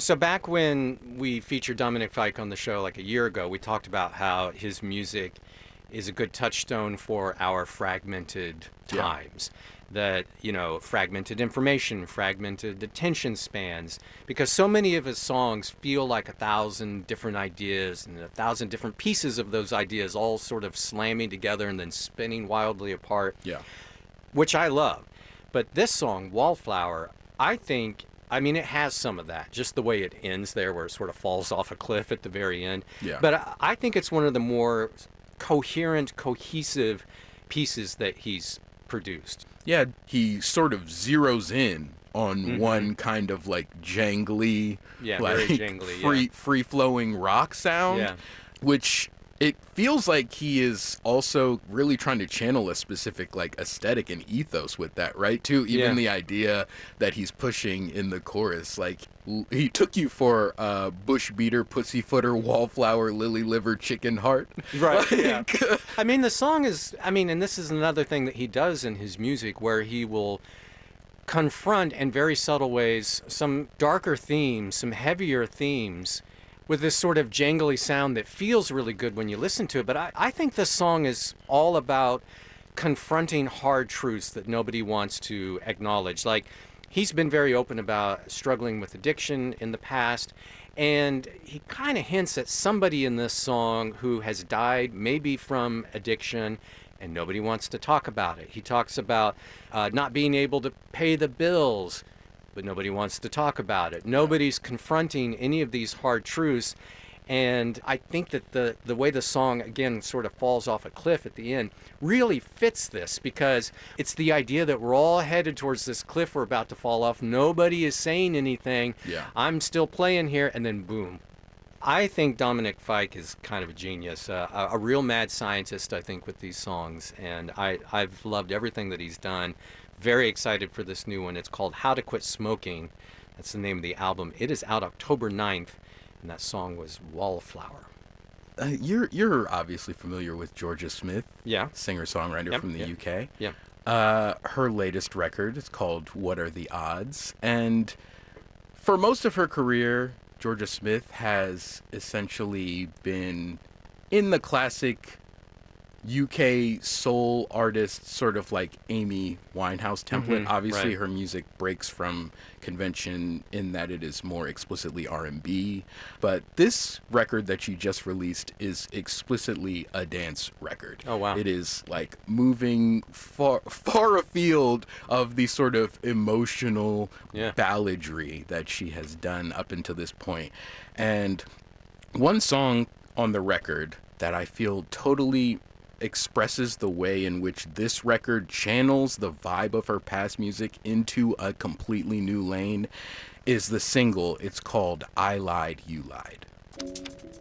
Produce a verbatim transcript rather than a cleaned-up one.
So back when we featured Dominic Fike on the show like a year ago, we talked about how his music is a good touchstone for our fragmented Yeah. times. That, you know, fragmented information, fragmented attention spans, because so many of his songs feel like a thousand different ideas and a thousand different pieces of those ideas all sort of slamming together and then spinning wildly apart, Yeah. which I love. But this song, Wallflower, I think, I mean, it has some of that, just the way it ends there, where it sort of falls off a cliff at the very end. Yeah. But I, I think it's one of the more coherent, cohesive pieces that he's produced. Yeah, he sort of zeroes in on Mhm. one kind of like jangly, Yeah, like very jangly, free yeah. free flowing rock sound, Yeah. which it feels like he is also really trying to channel a specific like aesthetic and ethos with that, right? Too, even Yeah. the idea that he's pushing in the chorus, like l- he took you for uh, bush beater, pussyfooter, wallflower, lily liver, chicken heart, Right, yeah. Like, I mean, the song is, I mean, and this is another thing that he does in his music where he will confront in very subtle ways some darker themes, some heavier themes with this sort of jangly sound that feels really good when you listen to it. But I, I think this song is all about confronting hard truths that nobody wants to acknowledge. Like, he's been very open about struggling with addiction in the past, and he kind of hints at somebody in this song who has died maybe from addiction, and nobody wants to talk about it. He talks about uh, not being able to pay the bills, but nobody wants to talk about it. Nobody's confronting any of these hard truths. And I think that the, the way the song, again, sort of falls off a cliff at the end really fits this, because it's the idea that we're all headed towards this cliff we're about to fall off. Nobody is saying anything. Yeah. I'm still playing here, and then boom. I think Dominic Fike is kind of a genius, uh, a, a real mad scientist, I think, with these songs. And I, I've loved everything that he's done. Very excited for this new one. It's called How to Quit Smoking. That's the name of the album. It is out October ninth, and that song was Wallflower. Uh, you're you're obviously familiar with Georgia Smith, Yeah. singer-songwriter Yep, from the yep. U K. Yeah. Uh, her latest record is called What Are the Odds? And for most of her career, Georgia Smith has essentially been in the classic U K soul artist, sort of like Amy Winehouse template. Mhm, Obviously, right. her music breaks from convention in that it is more explicitly R and B. But this record that she just released is explicitly a dance record. Oh, wow. It is like moving far, far afield of the sort of emotional Yeah. balladry that she has done up until this point. And one song on the record that I feel totally expresses the way in which this record channels the vibe of her past music into a completely new lane is the single. It's called I Lied, You Lied.